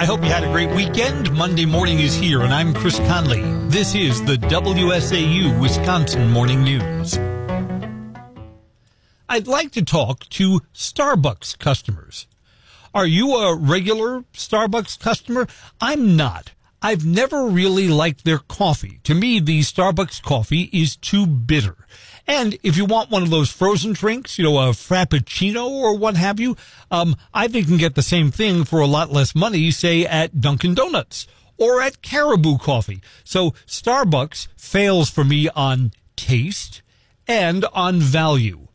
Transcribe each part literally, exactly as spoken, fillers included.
I hope you had a great weekend. Monday morning is here, and I'm Chris Conley. This is the W S A U Wisconsin Morning News. I'd like to talk to Starbucks customers. Are you a regular Starbucks customer? I'm not. I've never really liked their coffee. To me, the Starbucks coffee is too bitter. And if you want one of those frozen drinks, you know, a Frappuccino or what have you, um, I think you can get the same thing for a lot less money, say, at Dunkin' Donuts or at Caribou Coffee. So Starbucks fails for me on taste and on value.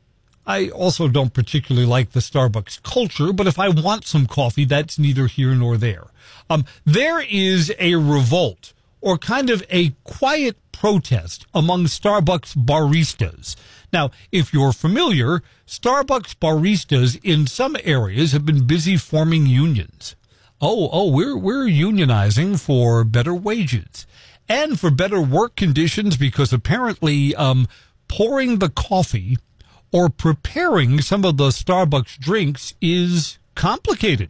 I also don't particularly like the Starbucks culture, but if I want some coffee, that's neither here nor there. Um, there is a revolt, or kind of a quiet protest among Starbucks baristas. Now, if you're familiar, Starbucks baristas in some areas have been busy forming unions. Oh, oh, we're we're unionizing for better wages and for better work conditions, because apparently um, pouring the coffee or preparing some of the Starbucks drinks is complicated.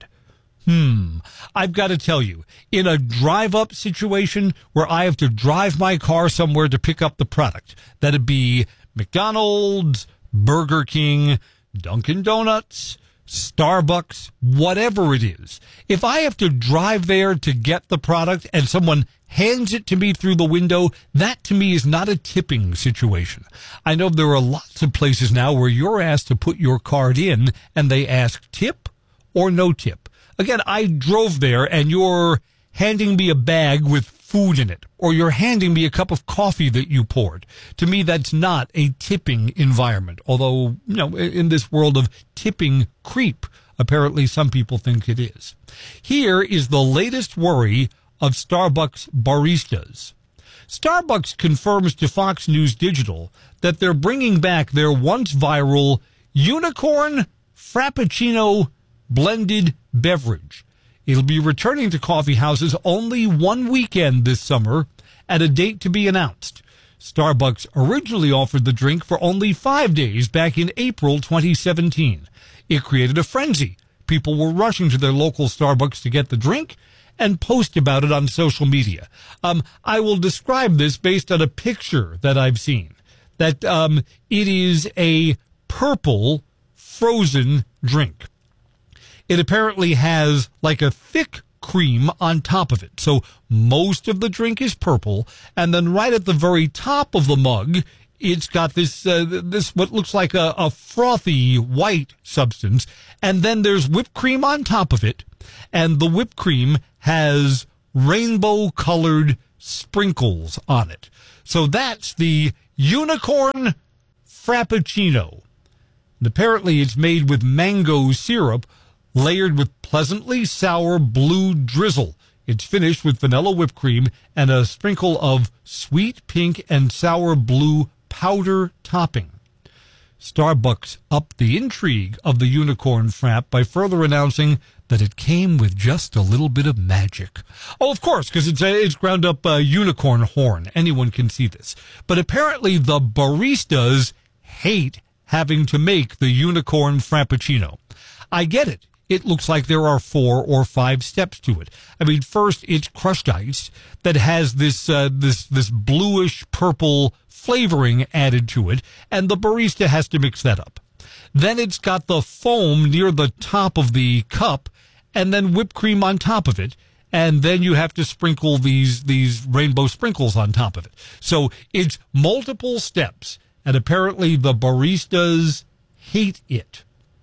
Hmm. I've got to tell you, in a drive-up situation where I have to drive my car somewhere to pick up the product, that'd be McDonald's, Burger King, Dunkin' Donuts, Starbucks, whatever it is. If I have to drive there to get the product and someone hands it to me through the window, that to me is not a tipping situation. I know there are lots of places now where you're asked to put your card in and they ask tip or no tip. Again, I drove there and you're handing me a bag with food in it, or you're handing me a cup of coffee that you poured. To me, that's not a tipping environment. Although, you know, in this world of tipping creep, apparently some people think it is. Here is the latest worry of Starbucks baristas. Starbucks confirms to Fox News Digital that they're bringing back their once viral unicorn Frappuccino blended beverage. It'll be returning to coffee houses only one weekend this summer at a date to be announced. Starbucks originally offered the drink for only five days back in April twenty seventeen. It created a frenzy. People were rushing to their local Starbucks to get the drink and post about it on social media. Um, I will describe this based on a picture that I've seen. That um, it is a purple frozen drink. It apparently has like a thick cream on top of it. So most of the drink is purple. And then right at the very top of the mug, it's got this, uh, this what looks like a, a frothy white substance. And then there's whipped cream on top of it. And the whipped cream has rainbow colored sprinkles on it. So that's the unicorn Frappuccino. And apparently it's made with mango syrup, layered with pleasantly sour blue drizzle. It's finished with vanilla whipped cream and a sprinkle of sweet pink and sour blue powder topping. Starbucks upped the intrigue of the unicorn frap by further announcing that it came with just a little bit of magic. Oh, of course, because it's, it's ground up uh, unicorn horn. Anyone can see this. But apparently the baristas hate having to make the unicorn Frappuccino. I get it. It looks like there are four or five steps to it. I mean, first, it's crushed ice that has this uh, this this bluish purple flavoring added to it, and the barista has to mix that up. Then it's got the foam near the top of the cup, and then whipped cream on top of it, and then you have to sprinkle these these rainbow sprinkles on top of it. So it's multiple steps, and apparently the baristas hate it.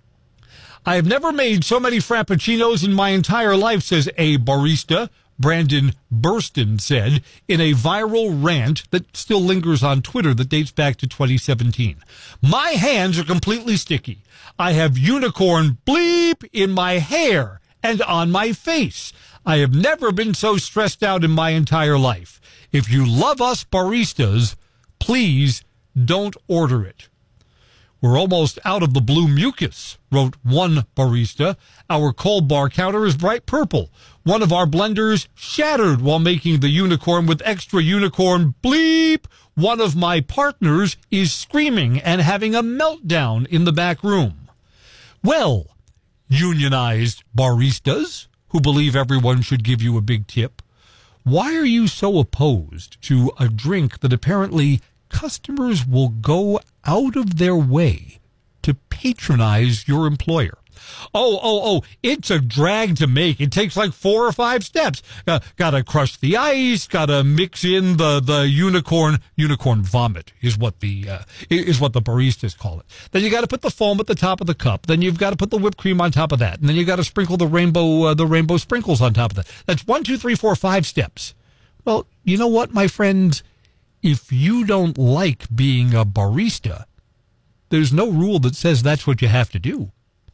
I have never made so many Frappuccinos in my entire life, says a barista, Brandon Burston said, in a viral rant that still lingers on Twitter that dates back to twenty seventeen. My hands are completely sticky. I have unicorn bleep in my hair and on my face. I have never been so stressed out in my entire life. If you love us baristas, please don't order it. We're almost out of the blue mucus, wrote one barista. Our cold bar counter is bright purple. One of our blenders shattered while making the unicorn with extra unicorn bleep. One of my partners is screaming and having a meltdown in the back room. Well, unionized baristas, who believe everyone should give you a big tip, why are you so opposed to a drink that apparently customers will go out of their way to patronize your employer? Oh, oh, oh, it's a drag to make. It takes like four or five steps. Uh, gotta crush the ice, gotta mix in the, the unicorn, unicorn vomit is what the, uh, is what the baristas call it. Then you gotta put the foam at the top of the cup. Then you've gotta put the whipped cream on top of that. And then you gotta sprinkle the rainbow, uh, the rainbow sprinkles on top of that. That's one, two, three, four, five steps. Well, you know what, my friends? If you don't like being a barista, there's no rule that says that's what you have to do.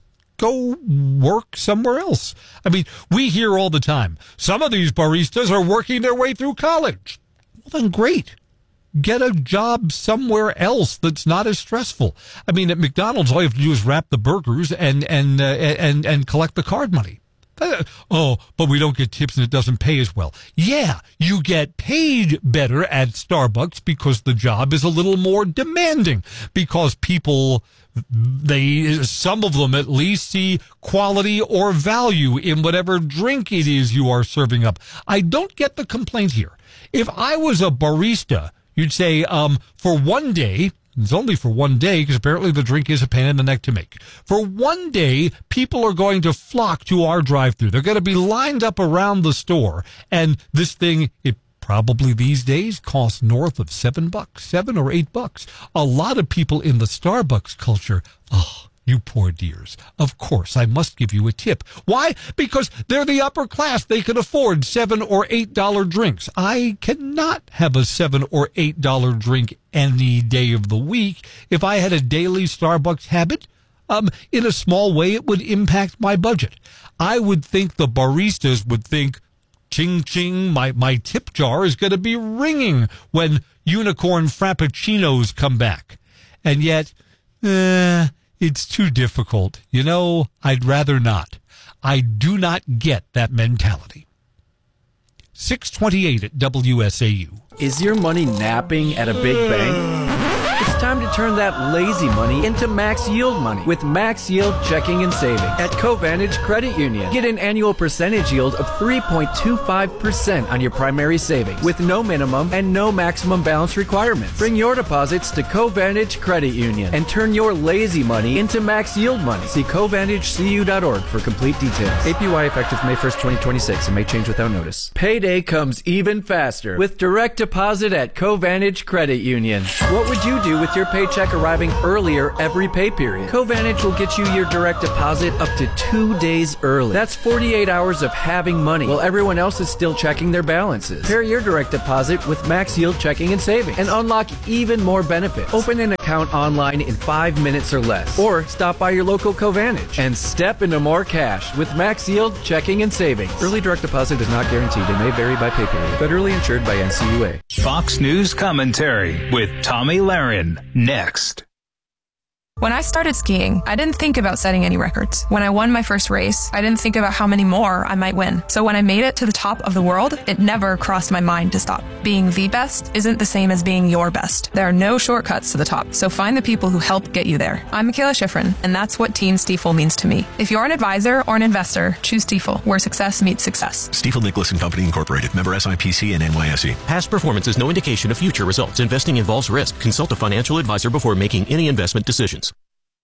Go work somewhere else. I mean, we hear all the time, some of these baristas are working their way through college. Well, then great. Get a job somewhere else that's not as stressful. I mean, at McDonald's, all you have to do is wrap the burgers and and uh, and and collect the card money. Uh, oh, but we don't get tips and it doesn't pay as well. Yeah, you get paid better at Starbucks because the job is a little more demanding, because people, they, some of them at least, see quality or value in whatever drink it is you are serving up. I don't get the complaint here. If I was a barista, you'd say, um, for one day, it's only for one day because apparently the drink is a pain in the neck to make. For one day, people are going to flock to our drive-thru. They're going to be lined up around the store. And this thing, it probably these days costs north of seven bucks, seven or eight bucks. A lot of people in the Starbucks culture, oh, you poor dears. Of course, I must give you a tip. Why? Because they're the upper class. They can afford seven or eight dollar drinks. I cannot have a seven or eight dollar drink any day of the week. If I had a daily Starbucks habit, um, in a small way, it would impact my budget. I would think the baristas would think, ching ching, my my tip jar is going to be ringing when unicorn frappuccinos come back, and yet, eh. It's too difficult. You know, I'd rather not. I do not get that mentality. six twenty-eight at W S A U. Is your money napping at a big bank? It's time to turn that lazy money into max yield money with Max Yield Checking and Savings at Covantage Credit Union. Get an annual percentage yield of three point two five percent on your primary savings with no minimum and no maximum balance requirements. Bring your deposits to Covantage Credit Union and turn your lazy money into max yield money. See covantage c u dot org for complete details. A P Y effective May first, twenty twenty-six and may change without notice. Payday comes even faster with direct deposit at Covantage Credit Union. What would you do with your paycheck arriving earlier every pay period? Covantage will get you your direct deposit up to two days early. That's forty-eight hours of having money while everyone else is still checking their balances. Pair your direct deposit with Max Yield Checking and Savings and unlock even more benefits. Open an account online in five minutes or less, or stop by your local Covantage and step into more cash with Max Yield Checking and Savings. Early direct deposit is not guaranteed and may vary by pay period. Federally insured by N C U A. Fox News Commentary with Tomi Lahren. Next. When I started skiing, I didn't think about setting any records. When I won my first race, I didn't think about how many more I might win. So when I made it to the top of the world, it never crossed my mind to stop. Being the best isn't the same as being your best. There are no shortcuts to the top, so find the people who help get you there. I'm Michaela Schifrin, and that's what Team Stifel means to me. If you're an advisor or an investor, choose Stifel, where success meets success. Stifel Nicholas and Company Incorporated, member S I P C and N Y S E. Past performance is no indication of future results. Investing involves risk. Consult a financial advisor before making any investment decisions.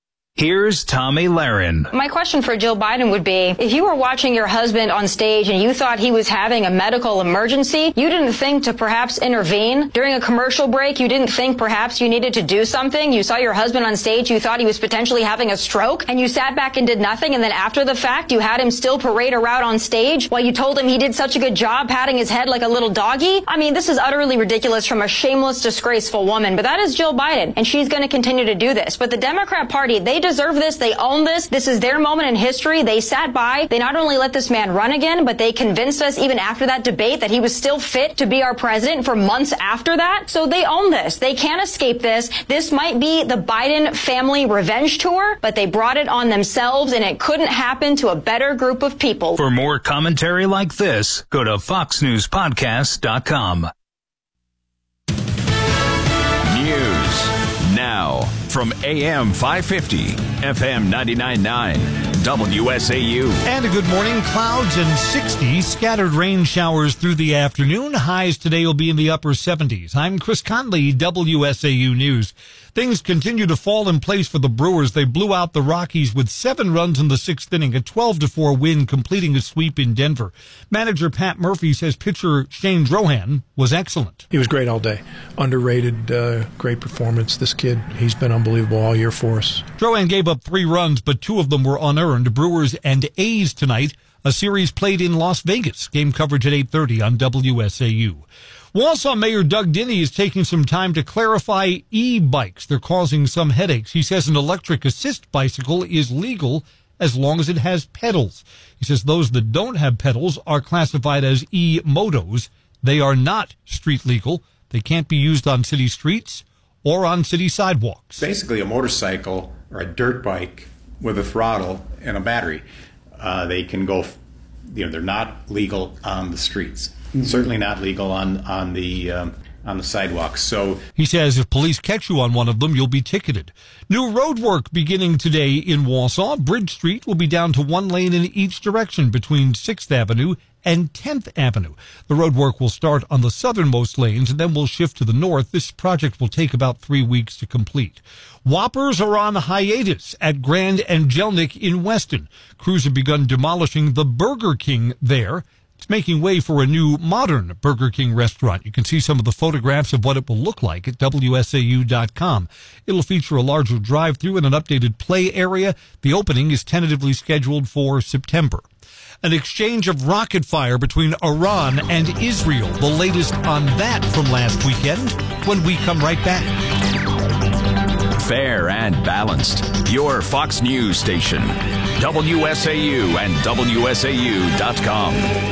Here's Tomi Lahren. My question for Jill Biden would be, if you were watching your husband on stage and you thought he was having a medical emergency, you didn't think to perhaps intervene during a commercial break? You didn't think perhaps you needed to do something? You saw your husband on stage, you thought he was potentially having a stroke, and you sat back and did nothing, and then after the fact, you had him still parade around on stage while you told him he did such a good job patting his head like a little doggy? I mean, this is utterly ridiculous from a shameless, disgraceful woman, but that is Jill Biden, and she's going to continue to do this. But the Democrat Party, they deserve this. They own this. This is their moment in history. They sat by. They not only let this man run again, but they convinced us even after that debate that he was still fit to be our president for months after that. So they own this. They can't escape this. This might be the Biden family revenge tour, but they brought it on themselves, and it couldn't happen to a better group of people. For more commentary like this, go to fox news podcast dot com. News now from A M five fifty, F M ninety-nine point nine, W S A U. And a good morning. Clouds and sixty. Scattered rain showers through the afternoon. Highs today will be in the upper seventies. I'm Chris Conley, W S A U News. Things continue to fall in place for the Brewers. They blew out the Rockies with seven runs in the sixth inning, a twelve to four win, completing a sweep in Denver. Manager Pat Murphy says pitcher Shane Drohan was excellent. He was great all day. Underrated, uh, great performance. This kid, he's been unbelievable all year for us. Drohan gave up three runs, but two of them were unearned. Brewers and A's tonight, a series played in Las Vegas. Game coverage at eight thirty on W S A U. Wausau Mayor Doug Dinney is taking some time to clarify e-bikes. They're causing some headaches. He says an electric assist bicycle is legal as long as it has pedals. He says those that don't have pedals are classified as e-motos. They are not street legal. They can't be used on city streets or on city sidewalks. Basically a motorcycle or a dirt bike with a throttle and a battery. Uh, they can go, you know, they're not legal on the streets. Mm-hmm. Certainly not legal on on the um, on the sidewalks. So he says if police catch you on one of them, you'll be ticketed. New road work beginning today in Wausau. Bridge Street will be down to one lane in each direction between sixth Avenue and tenth Avenue. The road work will start on the southernmost lanes and then will shift to the north. This project will take about three weeks to complete. Whoppers are on hiatus at Grand and Jelnik in Weston. Crews have begun demolishing the Burger King there. It's making way for a new modern Burger King restaurant. You can see some of the photographs of what it will look like at W S A U dot com. It'll feature a larger drive-thru and an updated play area. The opening is tentatively scheduled for September. An exchange of rocket fire between Iran and Israel. The latest on that from last weekend when we come right back. Fair and balanced. Your Fox News station. W S A U and W S A U dot com.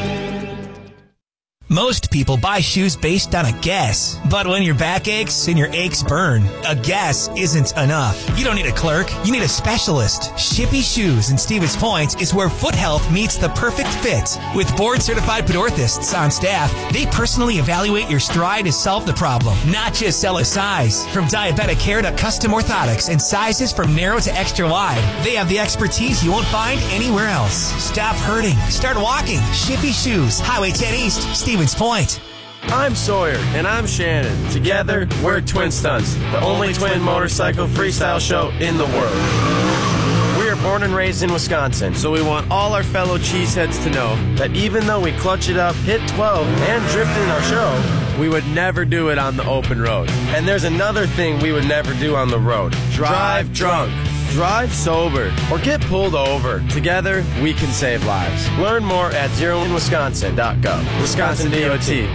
Most people buy shoes based on a guess. But when your back aches and your aches burn, a guess isn't enough. You don't need a clerk. You need a specialist. Shippy Shoes in Stevens Point is where foot health meets the perfect fit. With board-certified podorthists on staff, they personally evaluate your stride to solve the problem, not just sell a size. From diabetic care to custom orthotics and sizes from narrow to extra wide, they have the expertise you won't find anywhere else. Stop hurting. Start walking. Shippy Shoes, Highway ten East, Stevens Point. I'm Sawyer, and I'm Shannon. Together, we're Twin Stunts, the only twin motorcycle freestyle show in the world. We are born and raised in Wisconsin, so we want all our fellow cheeseheads to know that even though we clutch it up, hit twelve, and drift in our show, we would never do it on the open road. And there's another thing we would never do on the road. Drive drunk. Drive sober or get pulled over. Together, we can save lives. Learn more at zero in wisconsin dot gov. Wisconsin D O T.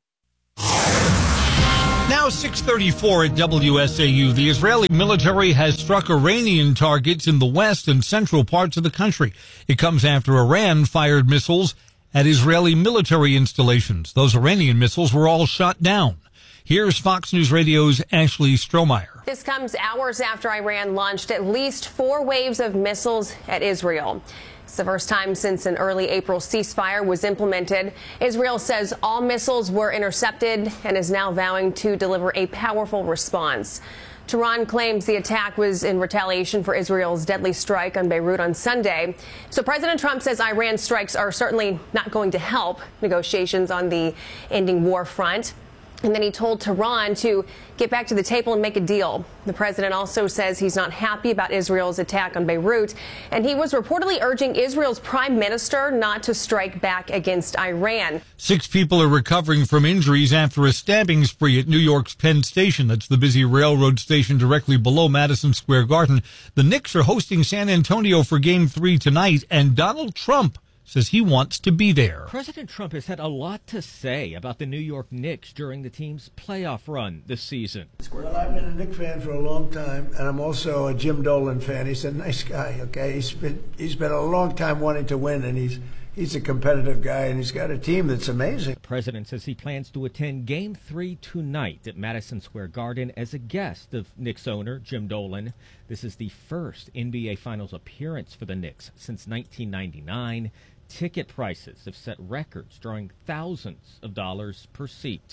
Now six thirty-four at W S A U. The Israeli military has struck Iranian targets in the west and central parts of the country. It comes after Iran fired missiles at Israeli military installations. Those Iranian missiles were all shot down. Here's Fox News Radio's Ashley Strohmeyer. This comes hours after Iran launched at least four waves of missiles at Israel. It's the first time since an early April ceasefire was implemented. Israel says all missiles were intercepted and is now vowing to deliver a powerful response. Tehran claims the attack was in retaliation for Israel's deadly strike on Beirut on Sunday. So President Trump says Iran strikes are certainly not going to help negotiations on the ending war front. And then he told Tehran to get back to the table and make a deal. The president also says he's not happy about Israel's attack on Beirut, and he was reportedly urging Israel's prime minister not to strike back against Iran. Six people are recovering from injuries after a stabbing spree at New York's Penn Station. That's the busy railroad station directly below Madison Square Garden. The Knicks are hosting San Antonio for Game three tonight, and Donald Trump says he wants to be there. President Trump has had a lot to say about the New York Knicks during the team's playoff run this season. Well, I've been a Knicks fan for a long time, and I'm also a Jim Dolan fan. He's a nice guy, okay? He's been he's been a long time wanting to win, and he's he's a competitive guy, and he's got a team that's amazing. The president says he plans to attend Game three tonight at Madison Square Garden as a guest of Knicks owner Jim Dolan. This is the first N B A Finals appearance for the Knicks since nineteen ninety-nine. Ticket prices have set records, drawing thousands of dollars per seat.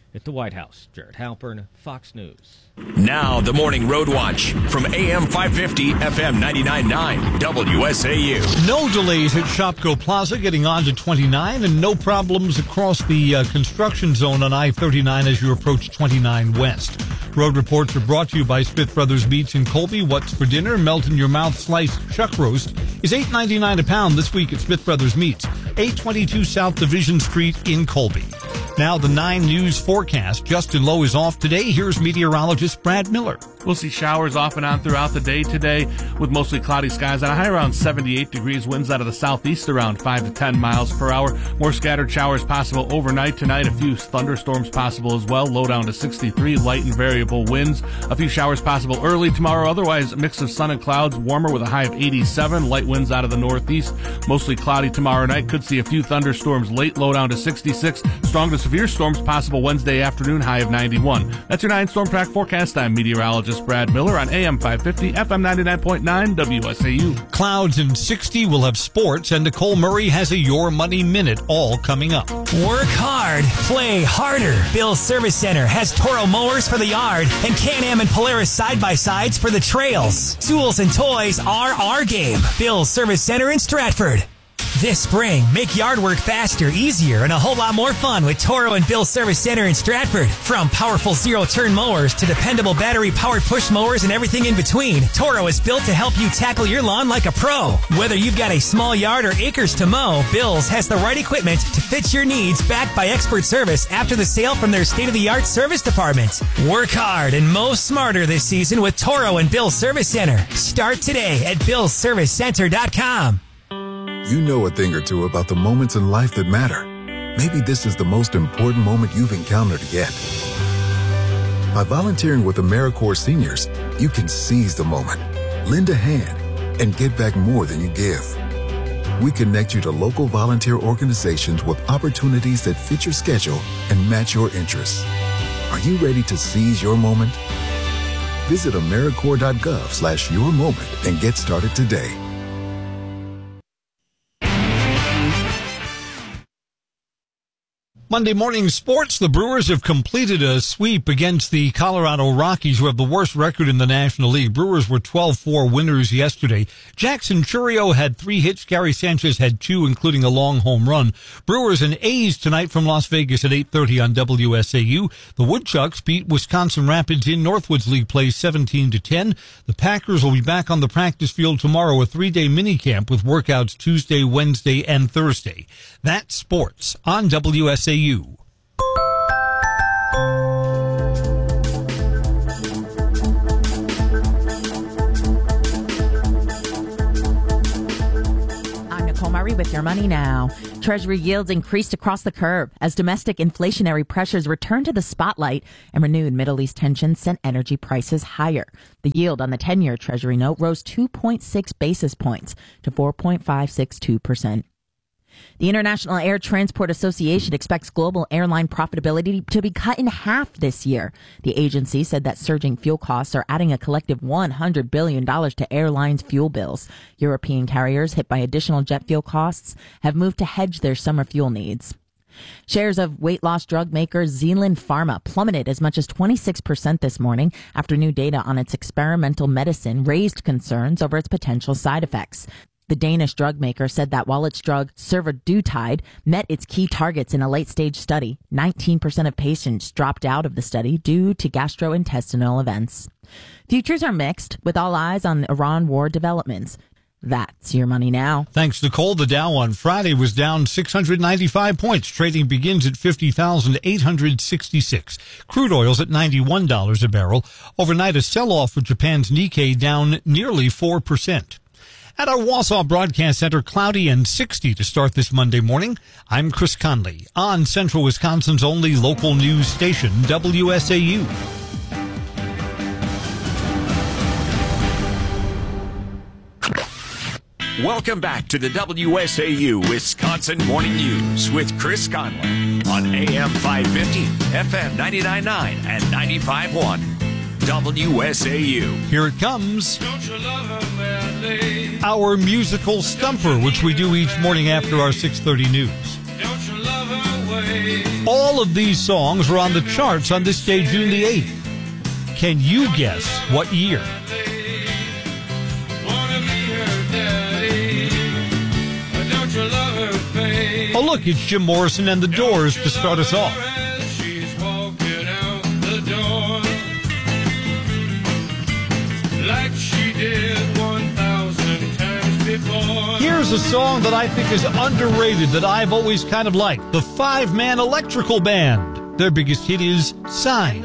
At the White House, Jared Halpern, Fox News. Now, the Morning Road Watch from A M five fifty, F M ninety-nine point nine, W S A U. No delays at Shopko Plaza getting on to twenty-nine, and no problems across the uh, construction zone on I thirty-nine as you approach twenty-nine West. Road reports are brought to you by Smith Brothers Meats in Colby. What's for dinner? Melt-in-your-mouth sliced chuck roast is eight ninety-nine a pound this week at Smith Brothers Meats, eight twenty-two South Division Street in Colby. Now the nine News forecast. Justin Lowe is off today. Here's meteorologist Brad Miller. We'll see showers off and on throughout the day today with mostly cloudy skies at a high around seventy-eight degrees. Winds out of the southeast around five to ten miles per hour. More scattered showers possible overnight tonight. A few thunderstorms possible as well. Low down to sixty-three. Light and variable winds. A few showers possible early tomorrow. Otherwise, a mix of sun and clouds. Warmer with a high of eighty-seven. Light winds out of the northeast. Mostly cloudy tomorrow night. Could see a few thunderstorms late. Low down to sixty-six. Strong to severe storms possible Wednesday afternoon. High of ninety-one. That's your nine Storm Track forecast. I'm meteorologist Brad Miller on A M five fifty, F M ninety-nine point nine, W S A U. Clouds and sixty. We'll have sports, and Nicole Murray has a Your Money Minute all coming up. Work hard, play harder. Bill's Service Center has Toro mowers for the yard and Can-Am and Polaris side-by-sides for the trails. Tools and toys are our game. Bill's Service Center in Stratford. This spring, make yard work faster, easier, and a whole lot more fun with Toro and Bill's Service Center in Stratford. From powerful zero-turn mowers to dependable battery-powered push mowers and everything in between, Toro is built to help you tackle your lawn like a pro. Whether you've got a small yard or acres to mow, Bill's has the right equipment to fit your needs, backed by expert service after the sale from their state-of-the-art service department. Work hard and mow smarter this season with Toro and Bill's Service Center. Start today at bills service center dot com. You know a thing or two about the moments in life that matter. Maybe this is the most important moment you've encountered yet. By volunteering with AmeriCorps Seniors, you can seize the moment, lend a hand, and get back more than you give. We connect you to local volunteer organizations with opportunities that fit your schedule and match your interests. Are you ready to seize your moment? Visit AmeriCorps.gov slash your moment and get started today. Monday morning sports. The Brewers have completed a sweep against the Colorado Rockies, who have the worst record in the National League. Brewers were twelve four winners yesterday. Jackson Chourio had three hits. Gary Sanchez had two, including a long home run. Brewers and A's tonight from Las Vegas at eight thirty on W S A U. The Woodchucks beat Wisconsin Rapids in Northwoods League play seventeen to ten. The Packers will be back on the practice field tomorrow, a three-day minicamp with workouts Tuesday, Wednesday, and Thursday. That's sports on W S A U. You. I'm Nicole Murray with Your Money Now. Treasury yields increased across the curve as domestic inflationary pressures returned to the spotlight and renewed Middle East tensions sent energy prices higher. The yield on the ten-year Treasury note rose two point six basis points to four point five six two percent. The International Air Transport Association expects global airline profitability to be cut in half this year. The agency said that surging fuel costs are adding a collective one hundred billion dollars to airlines' fuel bills. European carriers hit by additional jet fuel costs have moved to hedge their summer fuel needs. Shares of weight loss drug maker Zealand Pharma plummeted as much as twenty-six percent this morning after new data on its experimental medicine raised concerns over its potential side effects. The Danish drug maker said that while its drug survodutide met its key targets in a late-stage study, nineteen percent of patients dropped out of the study due to gastrointestinal events. Futures are mixed, with all eyes on Iran war developments. That's Your Money Now. Thanks, Nicole. The Dow on Friday was down six hundred ninety-five points. Trading begins at fifty thousand eight hundred sixty-six. Crude oil's at ninety-one dollars a barrel. Overnight, a sell-off for Japan's Nikkei down nearly four percent. At our Wausau Broadcast Center, cloudy and sixty to start this Monday morning. I'm Chris Conley on Central Wisconsin's only local news station, W S A U. Welcome back to the W S A U Wisconsin Morning News with Chris Conley on A M five fifty, F M ninety-nine point nine, and ninety-five point one. W S A U. Here it comes. Our musical stumper, which we do each morning after our six thirty news. All of these songs were on the charts on this day, June the eighth. Can you guess what year? Oh, look, it's Jim Morrison and the Doors to start us off. Here's a song that I think is underrated that I've always kind of liked. The Five-Man Electrical Band. Their biggest hit is Sign.